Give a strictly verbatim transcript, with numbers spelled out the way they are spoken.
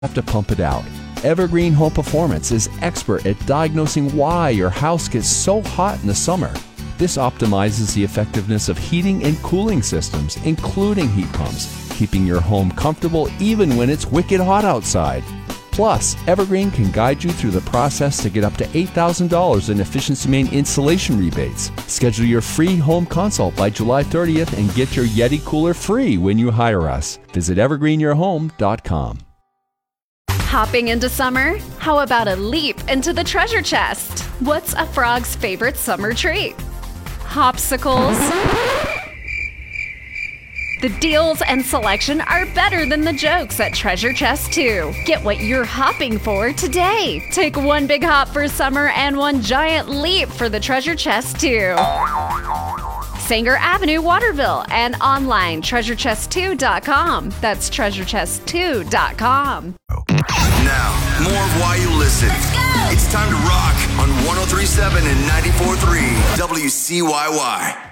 have to pump it out. Evergreen Home Performance is expert at diagnosing why your house gets so hot in the summer. This optimizes the effectiveness of heating and cooling systems, including heat pumps, keeping your home comfortable even when it's wicked hot outside. Plus, Evergreen can guide you through the process to get up to eight thousand dollars in Efficiency Main installation rebates. Schedule your free home consult by July thirtieth and get your Yeti cooler free when you hire us. Visit evergreen your home dot com. Hopping into summer? How about a leap into the treasure chest? What's a frog's favorite summer treat? Hopsicles? The deals and selection are better than the jokes at Treasure Chest two. Get what you're hopping for today. Take one big hop for summer and one giant leap for the Treasure Chest two. Sanger Avenue, Waterville, and online treasure chest two dot com. That's treasure chest two dot com. Now, more of Why You Listen. It's time to rock on one oh three point seven and ninety-four point three W C Y Y.